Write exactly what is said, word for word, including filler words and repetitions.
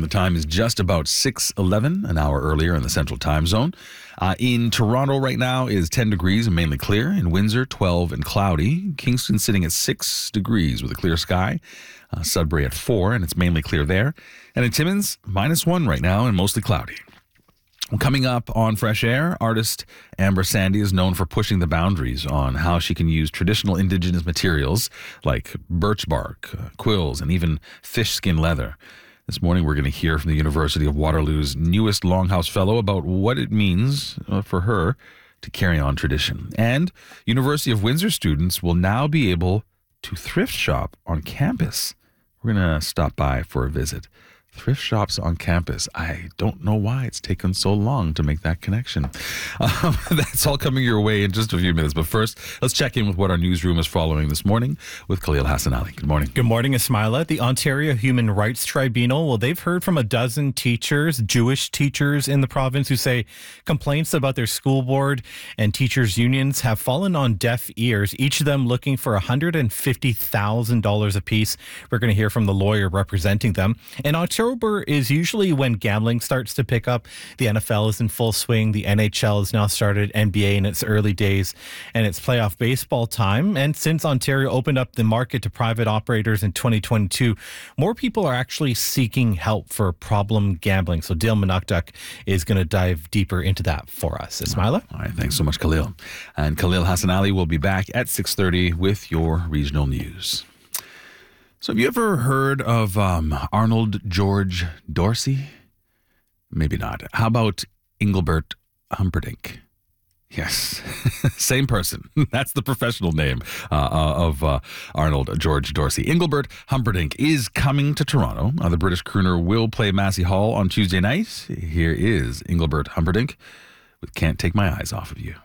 The time is just about six eleven, an hour earlier in the Central Time Zone. Uh, in Toronto right now is ten degrees and mainly clear. In Windsor, twelve and cloudy. Kingston sitting at six degrees with a clear sky. Uh, Sudbury at four, and it's mainly clear there. And in Timmins, minus one right now and mostly cloudy. Coming up on Fresh Air, artist Amber Sandy is known for pushing the boundaries on how she can use traditional Indigenous materials like birch bark, uh, quills, and even fish skin leather. This morning, we're going to hear from the University of Waterloo's newest Longhouse Fellow about what it means uh, for her to carry on tradition. And University of Windsor students will now be able to thrift shop on campus. We're going to stop by for a visit. Thrift shops on campus. I don't know why it's taken so long to make that connection. Um, that's all coming your way in just a few minutes. But first, let's check in with what our newsroom is following this morning with Khalil Hassan Ali. Good morning. Good morning, Ismaila. The Ontario Human Rights Tribunal, well, they've heard from a dozen teachers, Jewish teachers in the province, who say complaints about their school board and teachers' unions have fallen on deaf ears, each of them looking for one hundred fifty thousand dollars apiece. We're going to hear from the lawyer representing them. And October is usually when gambling starts to pick up. The N F L is in full swing. The N H L has now started, N B A in its early days, and it's playoff baseball time. And since Ontario opened up the market to private operators in twenty twenty-two, more people are actually seeking help for problem gambling. So Dale Manukduk is going to dive deeper into that for us. Ismaila? All right, thanks so much, Khalil. And Khalil Hassan Ali will be back at six thirty with your regional news. So have you ever heard of um, Arnold George Dorsey? Maybe not. How about Engelbert Humperdinck? Yes, same person. That's the professional name uh, of uh, Arnold George Dorsey. Engelbert Humperdinck is coming to Toronto. Uh, the British crooner will play Massey Hall on Tuesday night. Here is Engelbert Humperdinck with Can't Take My Eyes Off of You.